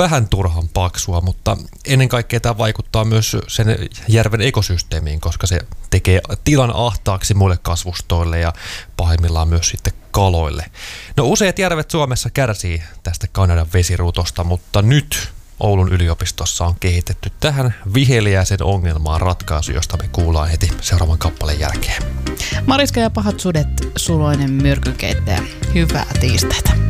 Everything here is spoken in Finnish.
vähän turhan paksua, mutta ennen kaikkea tämä vaikuttaa myös sen järven ekosysteemiin, koska se tekee tilan ahtaaksi muille kasvustoille ja pahimmillaan myös sitten kaloille. No useat järvet Suomessa kärsii tästä Kanadan vesirutosta, mutta nyt Oulun yliopistossa on kehitetty tähän viheliäisen ongelmaan ratkaisu, josta me kuullaan heti seuraavan kappaleen jälkeen. Mariska ja pahat sudet, suloinen myrkynkeittäjä. Hyvää tiistaita.